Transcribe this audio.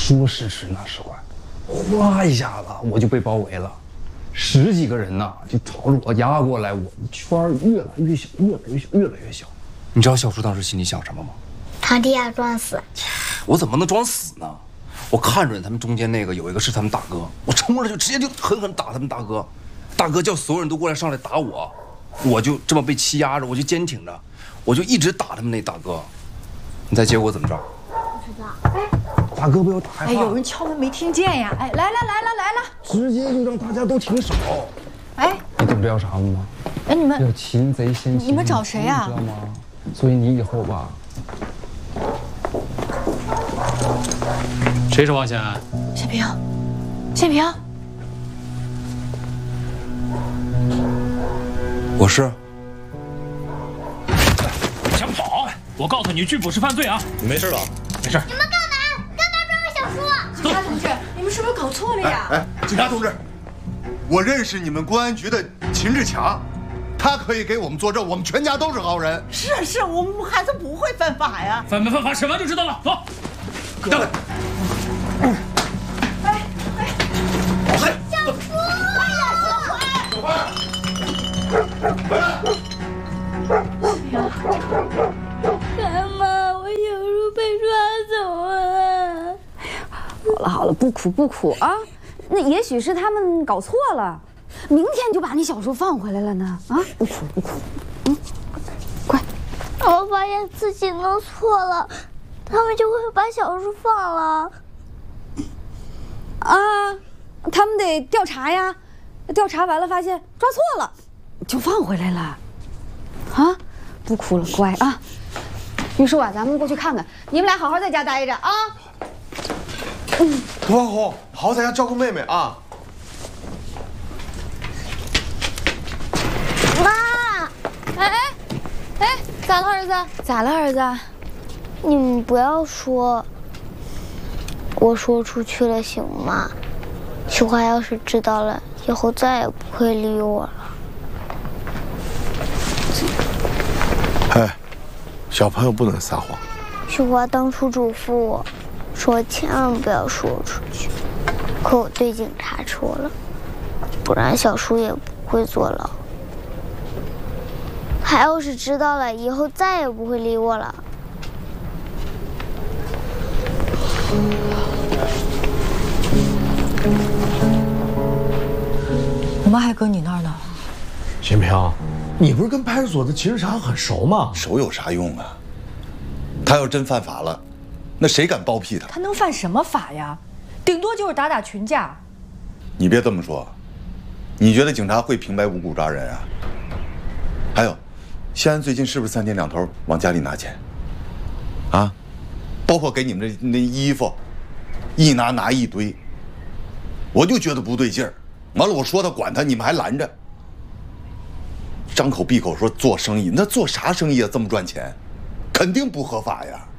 说时迟那时快，哗一下子我就被包围了，10几个人呐，就朝着我压过来，我们圈越来越小，越来越小，越来越小。 你知道小叔当时心里想什么吗？ 堂弟呀，装死！ 我怎么能装死呢？我看准他们中间那个有一个是他们大哥，我冲过来就直接就狠狠打他们大哥，大哥叫所有人都过来上来打我，我就这么被欺压着，我就坚挺着，我就一直打他们那大哥。你猜结果怎么着？ 不知道。 大哥不要打害怕。 哎，有人敲门没听见呀？哎，来了， 直接就让大家都停手。 哎， 你懂调查吗？ 哎，你们要擒贼先擒。 你们找谁啊？ 你知道吗？所以你以后吧。 谁是王显安？ 谢平，谢平， 我是。 想跑？我告诉你，拒捕是犯罪啊！ 你没事吧？ 没事。 你们干嘛？干嘛抓我小叔？ 警察同志，你们是不是搞错了呀？ 哎，警察同志，我认识你们公安局的秦志强，他可以给我们作证，我们全家都是好人。 是，我们孩子不会犯法呀。 犯没犯法，审完就知道了。走，等等。 小叔， 小潘，回来！ 干妈，我小叔被抓走了。 好了，不哭啊！那也许是他们搞错了，明天就把你小叔放回来了呢。啊，不哭，乖。 我发现自己弄错了，他们就会把小叔放了。 啊，他们得调查呀，调查完了发现抓错了，就放回来了。啊，不哭了，乖啊。玉树啊，咱们过去看看，你们俩好好在家待着啊。 涂万红，好好在家照顾妹妹啊。 妈， 哎，咋了儿子？咋了儿子？ 你们不要说，我说出去了行吗？秀华要是知道了，以后再也不会理我了。 哎，小朋友不能撒谎。 秀华当初嘱咐我，说千万不要说出去。可我对警察说了，不然小叔也不会坐牢。他要是知道了，以后再也不会理我了。 我妈还搁你那儿呢。 秦平，你不是跟派出所的秦志强很熟吗？ 熟有啥用啊？他要真犯法了，那谁敢包庇他？ 他能犯什么法呀？顶多就是打群架。 你别这么说，你觉得警察会平白无故抓人啊？还有，谢安最近是不是3天2头往家里拿钱？啊，包括给你们那衣服，一拿一堆，我就觉得不对劲儿。完了，我说他管他，你们还拦着，张口闭口说做生意，那做啥生意啊？这么赚钱，肯定不合法呀。